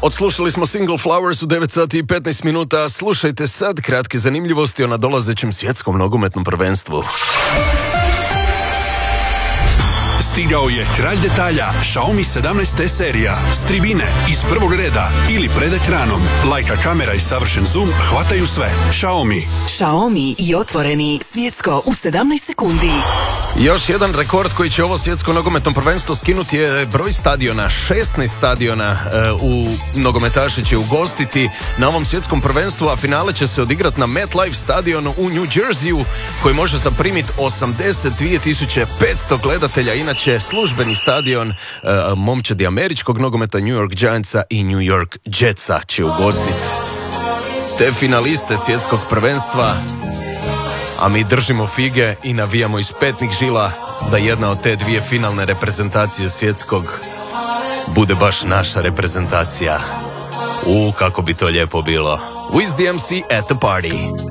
Odslušali smo single Flowers u 9 sati i 15 minuta. Slušajte sad kratke zanimljivosti o nadolazećem svjetskom nogometnom prvenstvu. Stigao je kralj detalja Xiaomi 17T serija. S tribine, iz prvog reda ili pred ekranom. Lajka kamera i savršen zoom hvataju sve. Xiaomi i otvoreni svjetsko u 17 sekundi. Još jedan rekord koji će ovo svjetsko nogometno prvenstvo skinuti je broj stadiona. 16 stadiona u nogometaši će ugostiti na ovom svjetskom prvenstvu, a finale će se odigrati na MetLife stadionu u New Jerseyu, koji može zaprimiti 82.500 gledatelja. Inače, službeni stadion momčadi američkog nogometa New York Giantsa i New York Jetsa će ugostiti te finaliste svjetskog prvenstva. A mi držimo fige i navijamo iz petnih žila da jedna od te dvije finalne reprezentacije svjetskog bude baš naša reprezentacija. Kako bi to lijepo bilo. With the MC at the party.